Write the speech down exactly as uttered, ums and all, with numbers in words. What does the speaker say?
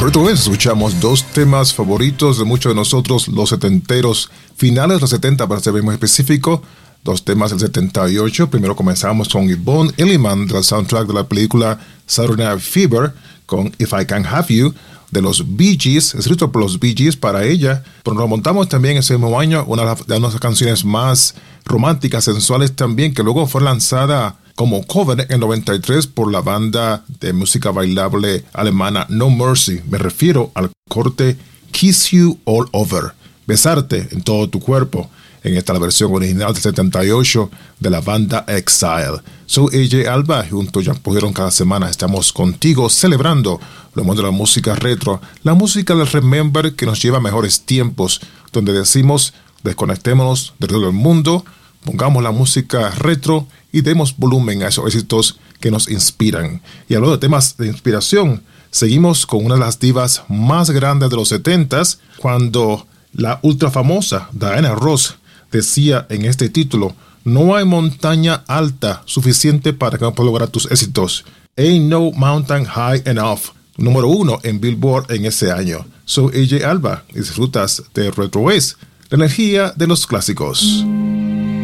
Retro Waves escuchamos dos temas favoritos de muchos de nosotros, los setenteros, finales de los setenta para ser más específico, dos temas del setenta y ocho. Primero comenzamos con Yvonne Elliman del soundtrack de la película Saturday Night Fever con If I Can Have You de los Bee Gees, escrito por los Bee Gees para ella. Pero nos remontamos también ese mismo año una de las canciones más románticas, sensuales también, que luego fue lanzada como cover en noventa y tres por la banda de música bailable alemana No Mercy. Me refiero al corte Kiss You All Over, besarte en todo tu cuerpo, en esta la versión original del setenta y ocho de la banda Exile. Soy A J Alba, junto a Jan Pudieron cada semana estamos contigo celebrando lo mejor de la música retro, la música del Remember que nos lleva a mejores tiempos, donde decimos desconectémonos de todo el mundo, pongamos la música retro y demos volumen a esos éxitos que nos inspiran. Y hablando de temas de inspiración, seguimos con una de las divas más grandes de los setentas, cuando la ultra famosa Diana Ross decía en este título: no hay montaña alta suficiente para que no puedas lograr tus éxitos. Ain't no mountain high enough. Número uno en Billboard en ese año. Soy A J Alba y disfrutas de Retro Waves, la energía de los clásicos.